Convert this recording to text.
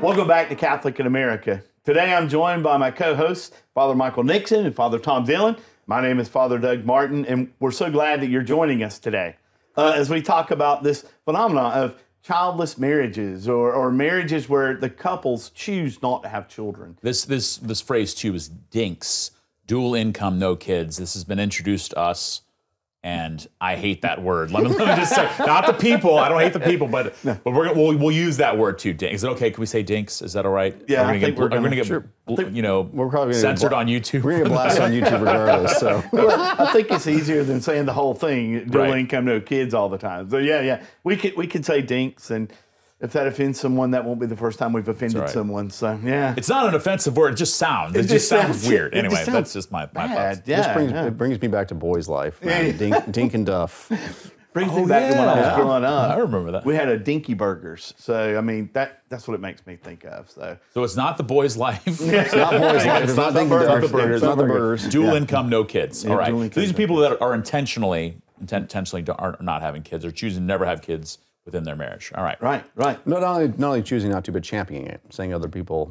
Welcome back to Catholic in America. Today I'm joined by my co-hosts, Father Michael Nixon and Father Tom Dillon. My name is Father Doug Martin, and we're so glad that you're joining us today as we talk about this phenomenon of childless marriages or marriages where the couples choose not to have children. This phrase too is DINKS, dual income, no kids. This has been introduced to us, and I hate that word. Let me just say, not the people. I don't hate the people, but we'll use that word too. DINKS. Is it okay? Can we say DINKS? Is that all right? Yeah, we're going to get we're probably censored on YouTube. We're going to blast on YouTube regardless. So I think it's easier than saying the whole thing, dual Right. income, no kids all the time. So yeah, we could say dinks, and if that offends someone, that won't be the first time we've offended right. someone. So yeah, It's not an offensive word. It just sounds. It just sounds weird. it just Anyway, sounds that's just my thoughts. Yeah, it brings me back to boys' life. Man. Dink and Duff. brings me back to when I was growing up. I remember that. We had a Dinky Burgers. So I mean that's what it makes me think of. So it's not the boy's life. It's not boys' life. It's not Dink and Duff. It's not the burgers. Dual income, no kids. All right. dual So income, these are no people that are intentionally are not having kids or choosing to never have kids within their marriage. All right. right. Not only choosing not to, but championing it, saying other people